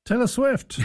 Taylor Swift.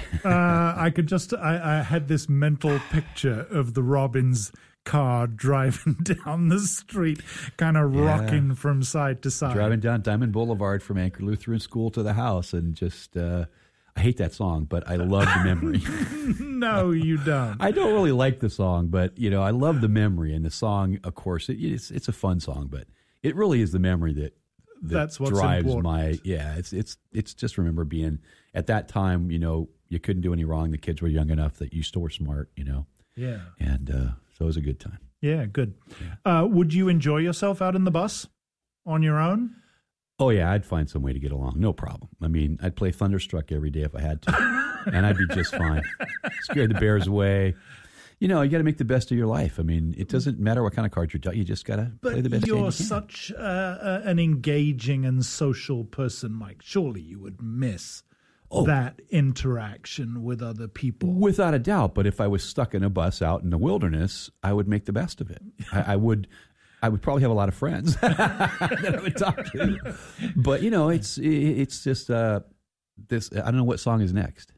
I had this mental picture of the Robbins car driving down the street, kind of rocking from side to side. Driving down Diamond Boulevard from Anchor Lutheran School to the house, and just, I hate that song, but I love the memory. No, you don't. I don't really like the song, but, I love the memory. And the song, of course, it's a fun song, but it really is the memory that's what drives important. It's just remember being at that time, you couldn't do any wrong. The kids were young enough that you still were smart, Yeah. And so it was a good time. Yeah, good. Yeah. Would you enjoy yourself out in the bus on your own? Oh, yeah, I'd find some way to get along. No problem. I mean, I'd play Thunderstruck every day if I had to, and I'd be just fine. Scare the bears away. You got to make the best of your life. I mean, it doesn't matter what kind of cards you're dealt. You just got to play the best game you can. But you're such an engaging and social person, Mike. Surely you would miss that interaction with other people. Without a doubt. But if I was stuck in a bus out in the wilderness, I would make the best of it. I would probably have a lot of friends that I would talk to. But, it's just this. I don't know what song is next.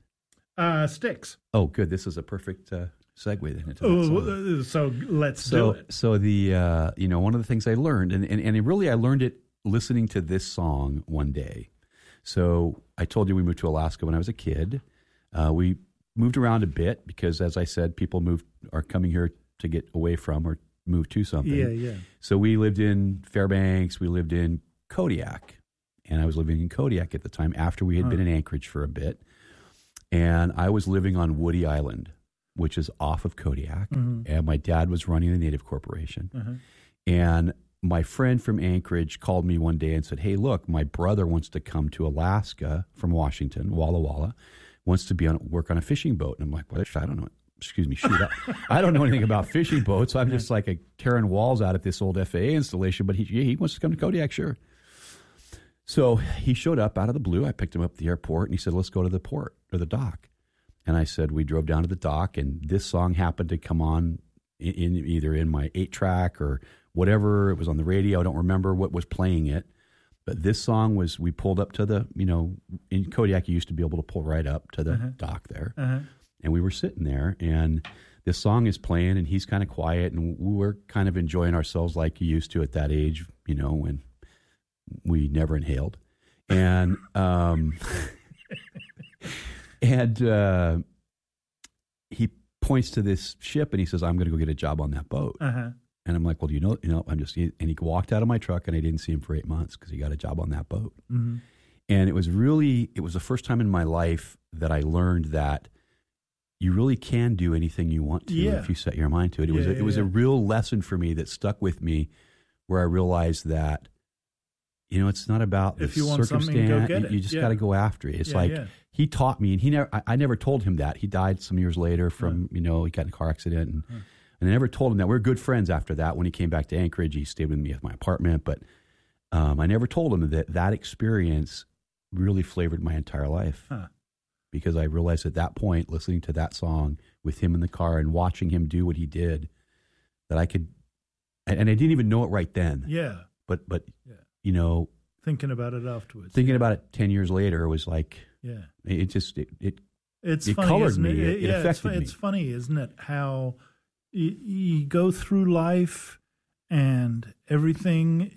Styx. Oh, good. This is a perfect segue then into that song. So let's do it. So the one of the things I learned, and really I learned it listening to this song one day. So I told you we moved to Alaska when I was a kid. We moved around a bit because, as I said, people are coming here to get away from or move to something. Yeah. So we lived in Fairbanks. We lived in Kodiak, and I was living in Kodiak at the time after we had been in Anchorage for a bit. And I was living on Woody Island, which is off of Kodiak, and my dad was running the Native Corporation. And my friend from Anchorage called me one day and said, "Hey, look, my brother wants to come to Alaska from Washington, Walla Walla, wants to work on a fishing boat." And I'm like, "What? I don't know. Excuse me, shoot up. I don't know anything about fishing boats. I'm just like tearing walls out at this old FAA installation, but he wants to come to Kodiak, sure." So he showed up out of the blue. I picked him up at the airport, and he said, "Let's go to the port or the dock." And I said, we drove down to the dock, and this song happened to come on either in my 8-track or whatever. It was on the radio. I don't remember what was playing it. But this song we pulled up to the, in Kodiak, you used to be able to pull right up to the dock there. And we were sitting there, and this song is playing, and he's kind of quiet, and we were kind of enjoying ourselves like you used to at that age, when we never inhaled. And he points to this ship and he says, "I'm going to go get a job on that boat." And I'm like, "Well, I'm just," and he walked out of my truck, and I didn't see him for 8 months because he got a job on that boat. And it was the first time in my life that I learned that you really can do anything you want to if you set your mind to it. It was a real lesson for me that stuck with me, where I realized that, it's not about the if you want circumstance. Something, go get it. You just got to go after it. It's he taught me, and I never told him that. He died some years later from, he got in a car accident, and I never told him that. We were good friends after that. When he came back to Anchorage, he stayed with me at my apartment, but I never told him that experience really flavored my entire life. Because I realized at that point, listening to that song with him in the car and watching him do what he did, that I could, and I didn't even know it right then. Yeah. But thinking about it afterwards. Thinking about it 10 years later was like, it's it funny, colored isn't me. It affected me. It's funny, isn't it? How you go through life and everything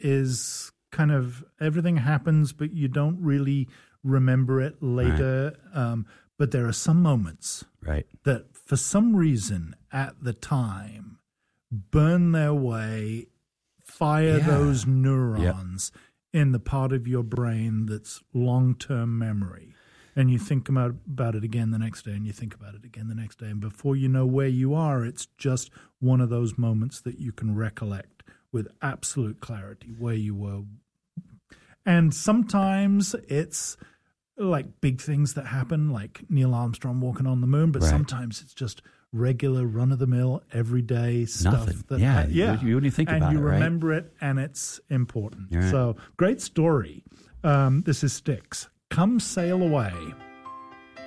happens, but you don't really remember it later. Right. But there are some moments that for some reason at the time burn their way, fire those neurons in the part of your brain that's long-term memory. And you think about it again the next day, and you think about it again the next day. And before you know where you are, it's just one of those moments that you can recollect with absolute clarity where you were. And sometimes it's like big things that happen, like Neil Armstrong walking on the moon, but sometimes it's just regular run-of-the-mill, everyday stuff. Nothing. You wouldn't think about it, and you remember it, and it's important. Right. So, great story. This is Styx. Come Sail Away.